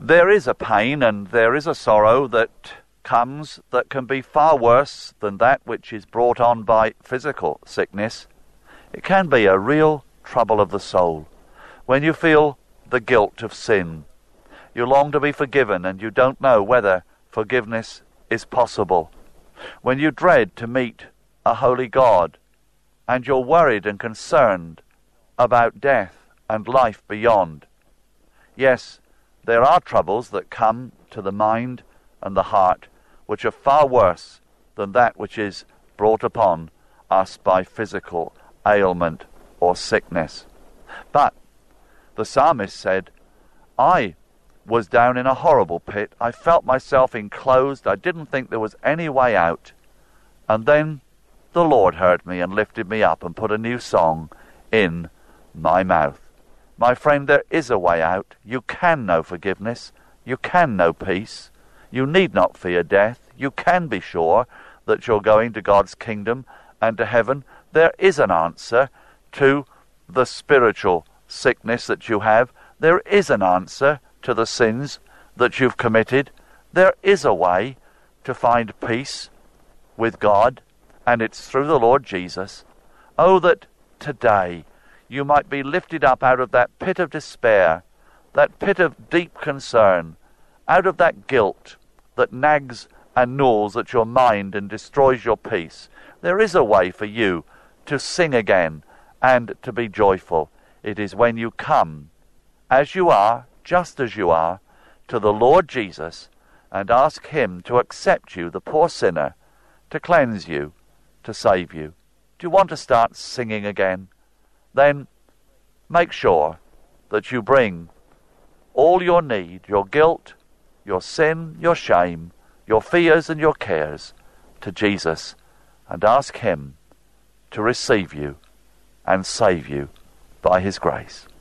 There is a pain and there is a sorrow that comes that can be far worse than that which is brought on by physical sickness. It can be a real trouble of the soul. When you feel the guilt of sin, you long to be forgiven and you don't know whether forgiveness is possible. When you dread to meet a holy God and you're worried and concerned about death and life beyond. Yes, there are troubles that come to the mind and the heart which are far worse than that which is brought upon us by physical ailment or sickness. But the psalmist said, I was down in a horrible pit. I felt myself enclosed. I didn't think there was any way out. And then the Lord heard me and lifted me up and put a new song in my mouth. My friend, there is a way out. You can know forgiveness. You can know peace. You need not fear death. You can be sure that you're going to God's kingdom and to heaven. There is an answer to the spiritual sickness that you have. There is an answer to the sins that you've committed. There is a way to find peace with God, and it's through the Lord Jesus. Oh, that today you might be lifted up out of that pit of despair, that pit of deep concern, out of that guilt that nags and gnaws at your mind and destroys your peace. There is a way for you to sing again and to be joyful. It is when you come as you are, just as you are, to the Lord Jesus and ask Him to accept you, the poor sinner, to cleanse you, to save you. Do you want to start singing again? Then make sure that you bring all your need, your guilt, your sin, your shame, your fears and your cares to Jesus and ask Him to receive you and save you by His grace.